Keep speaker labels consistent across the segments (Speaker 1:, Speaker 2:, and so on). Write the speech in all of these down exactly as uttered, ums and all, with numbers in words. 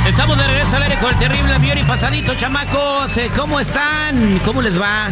Speaker 1: Estamos de regreso al aire con el terrible avión y pasadito, chamacos. ¿Cómo están? ¿Cómo les va?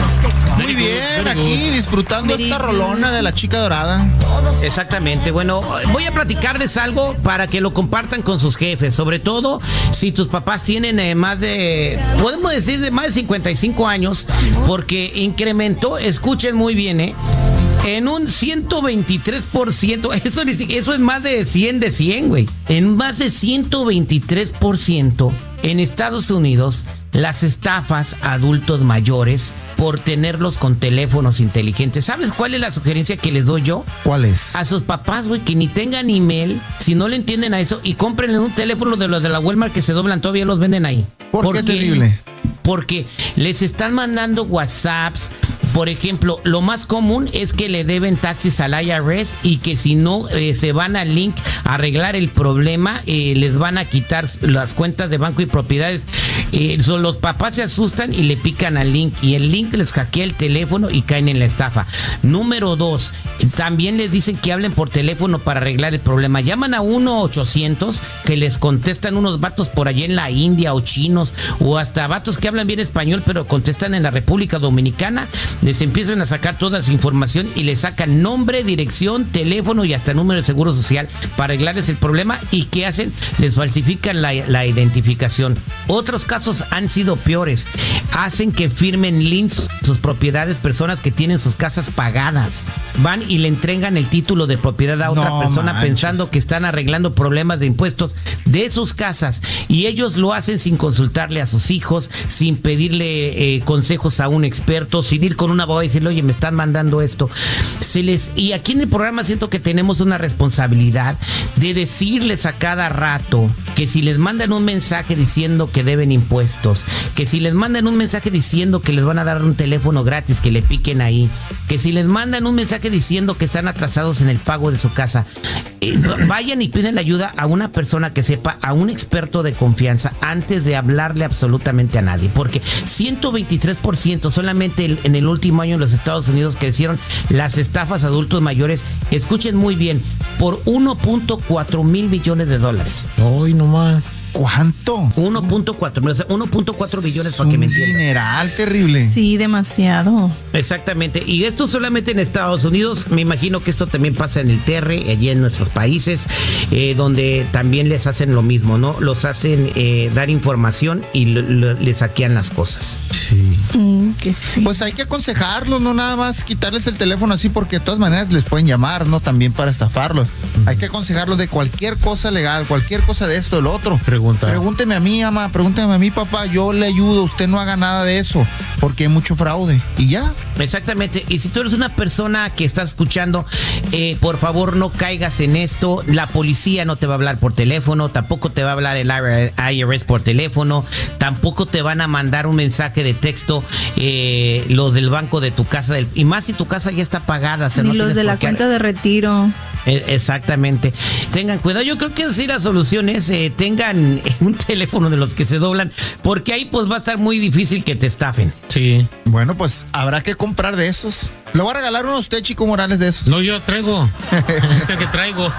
Speaker 2: Muy bien, aquí disfrutando esta rolona de La Chica Dorada.
Speaker 1: Exactamente. Bueno, voy a platicarles algo para que lo compartan con sus jefes. Sobre todo si tus papás tienen eh, más de, podemos decir, de más de cincuenta y cinco años. Porque incrementó, escuchen muy bien, ¿eh? En un ciento veintitrés por ciento, eso, eso es más de cien de cien, güey. En más de ciento veintitrés por ciento en Estados Unidos, las estafas a adultos mayores por tenerlos con teléfonos inteligentes. ¿Sabes cuál es la sugerencia que les doy yo?
Speaker 2: ¿Cuál es?
Speaker 1: A sus papás, güey, que ni tengan email, si no le entienden a eso, y cómprenle un teléfono de los de la Walmart que se doblan, todavía los venden ahí.
Speaker 2: ¿Por
Speaker 1: porque,
Speaker 2: qué terrible?
Speaker 1: Porque les están mandando WhatsApps. Por ejemplo, lo más común es que le deben taxis al I R S y que si no eh, se van al link a arreglar el problema, eh, les van a quitar las cuentas de banco y propiedades. Eh, so, los papás se asustan y le pican al link y el link les hackea el teléfono y caen en la estafa. Número dos, también les dicen que hablen por teléfono para arreglar el problema. Llaman a uno ochocientos que les contestan unos vatos por allá en la India o chinos o hasta vatos que hablan bien español pero contestan en la República Dominicana. Les empiezan a sacar toda su información y les sacan nombre, dirección, teléfono y hasta número de seguro social para arreglarles el problema. ¿Y qué hacen? Les falsifican la, la identificación. Otros casos han sido peores. Hacen que firmen links sus propiedades, personas que tienen sus casas pagadas. Van y le entregan el título de propiedad a otra no persona manches. Pensando que están arreglando problemas de impuestos de sus casas. Y ellos lo hacen sin consultarle a sus hijos, sin pedirle eh, consejos a un experto, sin ir con un abogado y decirle, oye, me están mandando esto. Se les, y aquí en el programa siento que tenemos una responsabilidad de decirles a cada rato que si les mandan un mensaje diciendo que deben impuestos, que si les mandan un mensaje diciendo que les van a dar un teléfono gratis, que le piquen ahí, que si les mandan un mensaje diciendo que están atrasados en el pago de su casa, eh, vayan y piden la ayuda a una persona que sepa, a un experto de confianza, antes de hablarle absolutamente a nadie, porque ciento veintitrés por ciento solamente el, en el último año en los Estados Unidos crecieron las estafas a adultos mayores. Escuchen muy bien, por uno punto cuatro mil millones de dólares.
Speaker 3: Hoy nomás.
Speaker 2: ¿Cuánto?
Speaker 1: uno punto cuatro, o sea, uno punto cuatro billones para que me entiendan.
Speaker 2: Un dineral terrible.
Speaker 4: Sí, demasiado.
Speaker 1: Exactamente. Y esto solamente en Estados Unidos. Me imagino que esto también pasa en el T R, allí en nuestros países, eh, donde también les hacen lo mismo, ¿no? Los hacen eh, dar información y lo, lo, les saquean las cosas.
Speaker 3: Sí.
Speaker 4: Mm, qué feo.
Speaker 2: Pues hay que aconsejarlos, no nada más quitarles el teléfono así, porque de todas maneras les pueden llamar, ¿no? También para estafarlos. Uh-huh. Hay que aconsejarlos de cualquier cosa legal, cualquier cosa de esto, de lo otro.
Speaker 3: Pregunta.
Speaker 2: Pregúnteme a mí, mamá, pregúnteme a mí, papá, yo le ayudo, usted no haga nada de eso, porque hay mucho fraude. Y ya.
Speaker 1: Exactamente. Y si tú eres una persona que estás escuchando, eh, por favor no caigas en esto. La policía no te va a hablar por teléfono, tampoco te va a hablar el I R S por teléfono, tampoco te van a mandar un mensaje de texto eh, los del banco de tu casa, del, y más si tu casa ya está pagada. O sea,
Speaker 4: Ni
Speaker 1: no
Speaker 4: los de la
Speaker 1: qué...
Speaker 4: cuenta de retiro.
Speaker 1: Exactamente. Tengan cuidado. Yo creo que así la solución es eh, tengan un teléfono de los que se doblan, porque ahí pues va a estar muy difícil que te estafen.
Speaker 3: Sí.
Speaker 2: Bueno, pues habrá que comprar de esos. Le voy a regalar unos a usted, Chico Morales, de esos.
Speaker 3: No, yo traigo. Es el que traigo.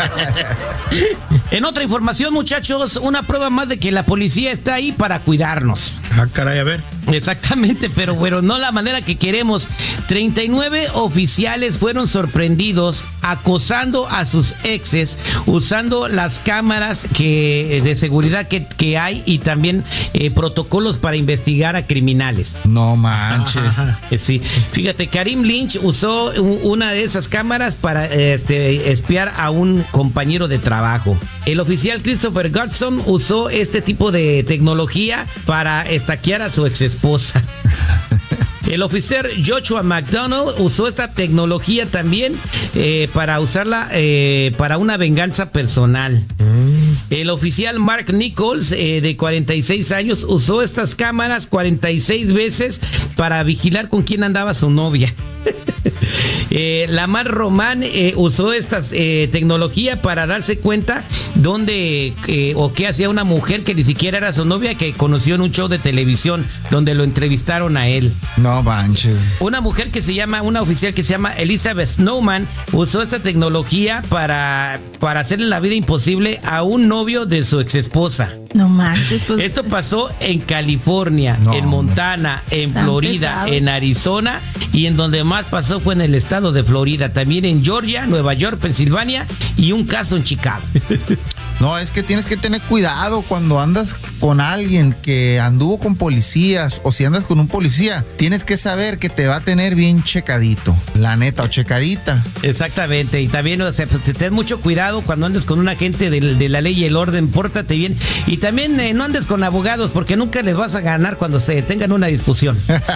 Speaker 1: En otra información, muchachos, una prueba más de que la policía está ahí para cuidarnos.
Speaker 3: Ah, caray, a ver.
Speaker 1: Exactamente, pero bueno, no la manera que queremos. treinta y nueve oficiales fueron sorprendidos acosando a sus exes usando las cámaras que, de seguridad que, que hay y también eh, protocolos para investigar a criminales.
Speaker 2: No manches.
Speaker 1: Ajá. Sí, fíjate, Karim Lynch usó una de esas cámaras para este, espiar a un compañero de trabajo. El oficial Christopher Godson usó este tipo de tecnología para estaquear a su ex esposa. El oficial Joshua McDonald usó esta tecnología también eh, para usarla eh, para una venganza personal. El oficial Mark Nichols, eh, de cuarenta y seis años, usó estas cámaras cuarenta y seis veces para vigilar con quién andaba su novia. Eh, Lamar Román eh, usó esta eh, tecnología para darse cuenta dónde eh, o qué hacía una mujer que ni siquiera era su novia, que conoció en un show de televisión donde lo entrevistaron a él.
Speaker 2: No manches.
Speaker 1: Una mujer que se llama, una oficial que se llama Elizabeth Snowman, usó esta tecnología para, para hacerle la vida imposible a un novio de su ex esposa.
Speaker 4: No manches, pues.
Speaker 1: Esto pasó en California,
Speaker 2: No,
Speaker 1: en Montana, en
Speaker 4: Tan
Speaker 1: Florida,
Speaker 4: pesado.
Speaker 1: en Arizona, y en donde más pasó fue en el estado de Florida, también en Georgia, Nueva York, Pensilvania y un caso en Chicago.
Speaker 2: No, es que tienes que tener cuidado cuando andas con alguien que anduvo con policías o si andas con un policía. Tienes que saber que te va a tener bien checadito, la neta, o checadita.
Speaker 1: Exactamente, y también, o sea, pues, ten mucho cuidado cuando andes con un agente de, de la ley y el orden, pórtate bien. Y también eh, no andes con abogados porque nunca les vas a ganar cuando se tengan una discusión.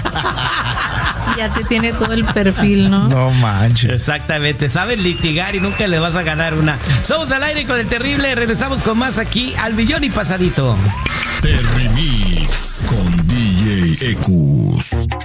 Speaker 4: Ya te tiene todo el perfil, ¿no?
Speaker 2: No manches.
Speaker 1: Exactamente, saben litigar y nunca les vas a ganar una. Somos al aire con el terrible, regresamos con más aquí al millón y pasadito.
Speaker 5: Terry Mix con D J Ecus.